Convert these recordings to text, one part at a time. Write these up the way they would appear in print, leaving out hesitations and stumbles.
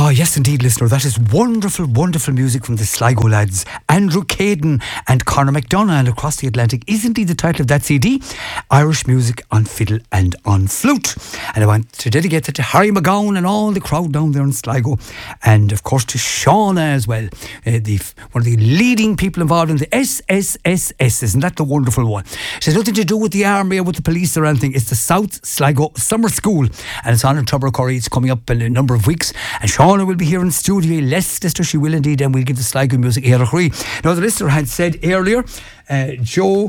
Oh, yes, indeed, listener. That is wonderful, wonderful music from the Sligo lads. Andrew Caden and Conor McDonough and Across the Atlantic is indeed the title of that CD. Irish music on fiddle and on flute. And I want to dedicate that to Harry McGowan and all the crowd down there in Sligo. And, of course, to Shauna as well. One of the leading people involved in the SSSS. Isn't that the wonderful one? It has nothing to do with the army or with the police or anything. It's the South Sligo Summer School. And it's on in Tubbercurry. It's coming up in a number of weeks. And Shauna will be here in studio. Lister, she will indeed, and we'll give the Sligo music Eirachri. Now, the listener had said earlier, Joe,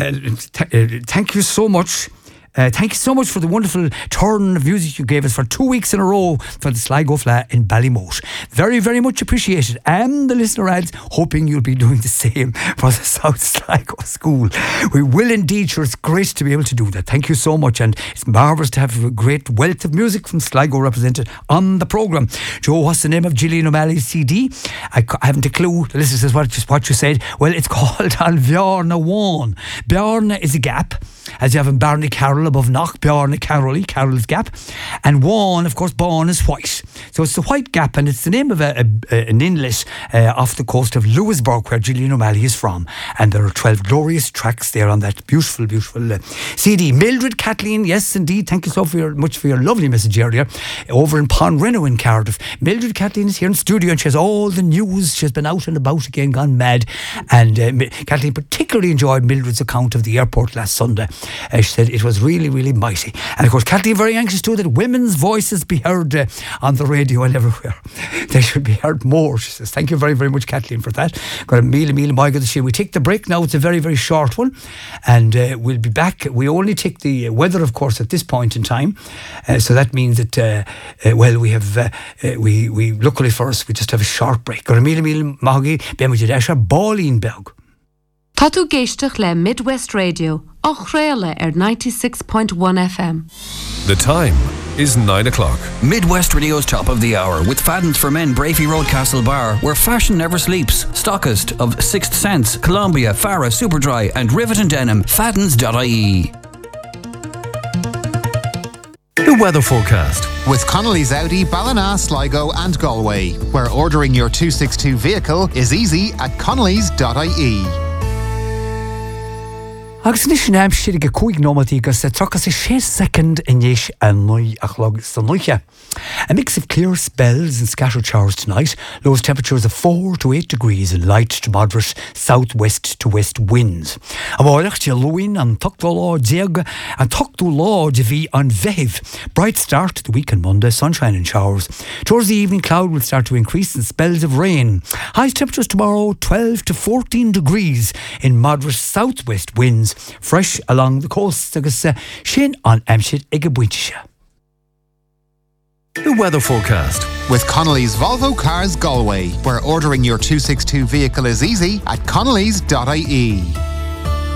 thank you so much. Thank you so much for the wonderful turn of music you gave us for 2 weeks in a row for the Sligo Fla in Ballymote. Very, very much appreciated. And the listener adds, hoping you'll be doing the same for the South Sligo School. We will indeed, sure, it's great to be able to do that. Thank you so much. And it's marvellous to have a great wealth of music from Sligo represented on the programme. Joe, what's the name of Gillian O'Malley's CD? I haven't a clue. The listener says what you said. Well, it's called An Bjarna Wán. Bjarna is a gap, as you have in Barney Carroll above Knock, Bjarna Carroll's Gap. And Wán, of course, Bán is white. So it's the White Gap, and it's the name of an inlet off the coast of Lewisburg, where Gillian O'Malley is from. And there are 12 glorious tracks there on that beautiful, beautiful CD. Mildred Kathleen, yes, indeed. Thank you so much for your lovely message earlier. Over in Ponreno in Cardiff. Mildred Kathleen is here in studio, and she has all the news. She's been out and about again, gone mad. And Kathleen particularly enjoyed Mildred's account of the airport last Sunday. She said it was really, really mighty. And of course, Kathleen very anxious too that women's voices be heard on the radio and everywhere. They should be heard more, she says. Thank you very, very much, Kathleen, for that. Got a meal, my God, we take the break now. It's a very, very short one, and we'll be back. We only take the weather, of course, at this point in time. So that means that we have we luckily for us, we just have a short break. Got a meal, mahagi, ben with Esha, Ballin Belg. Tá tú géisteach le Midwest Radio, ach réile 96.1 FM. The time is 9 o'clock. Midwest Radio's Top of the Hour with Faddens for Men, Brafey Road, Castle Bar, where fashion never sleeps. Stockist of Sixth Sense, Columbia, Farah, Superdry and Rivet and Denim. Faddens.ie. The weather forecast with Connolly's Audi, Ballina, Sligo and Galway, where ordering your 262 vehicle is easy at connellys.ie. Agus ní sin amsir go cúig nómatí agus trochas is 6 second inis and nui achlog sanuiche. A mix of clear spells and scattered showers tonight. Lowest temperatures of 4 to 8 degrees and light to moderate southwest to west winds. Amorach to Luin and Tuchtulá Dieg and Tuchtulá Divi on Vehiv. Bright start to the week on Monday, sunshine and showers. Towards the evening, cloud will start to increase and spells of rain. Highest temperatures tomorrow 12 to 14 degrees in moderate southwest winds. Fresh along the coast. Agus sin on Amshit Igabuitisha. The weather forecast with Connolly's Volvo Cars Galway, where ordering your 262 vehicle is easy at connellys.ie.